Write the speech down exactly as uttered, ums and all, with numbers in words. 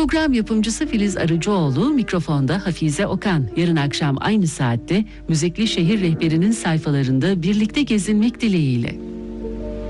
Program yapımcısı Filiz Arıcıoğlu, mikrofonda Hafize Okan. Yarın akşam aynı saatte Müzikli Şehir Rehberi'nin sayfalarında birlikte gezinmek dileğiyle.